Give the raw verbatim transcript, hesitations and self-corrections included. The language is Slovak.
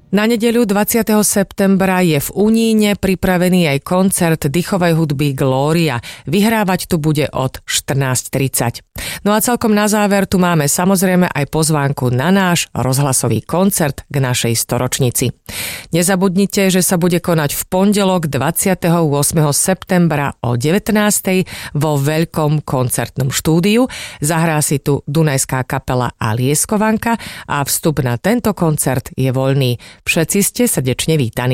Na nedeľu dvadsiateho septembra je v Uníne pripravený aj koncert dýchovej hudby Glória. Vyhrávať tu bude od štrnásť tridsať. No a celkom na záver tu máme samozrejme aj pozvánku na náš rozhlasový koncert k našej storočnici. Nezabudnite, že sa bude konať v pondelok dvadsiateho ôsmeho septembra o devätnástej vo veľkom koncertnom štúdiu. Zahrá si tu Dunajská kapela a Lieskovanka a vstup na tento koncert je voľný. Všetci ste srdečne vítaní.